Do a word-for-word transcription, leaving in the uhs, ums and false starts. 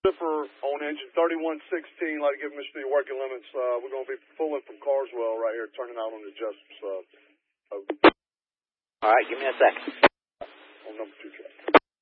Zipper on engine thirty-one sixteen, like give Mister D working limits. Uh, we're going to be pulling from Carswell right here, turning out on the Jessup. Uh, All right, give me a second. On number two.